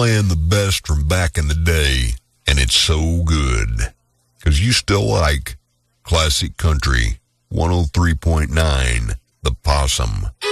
playing the best from back in the day, and it's so good. Because you still like classic country 103.9, The Possum.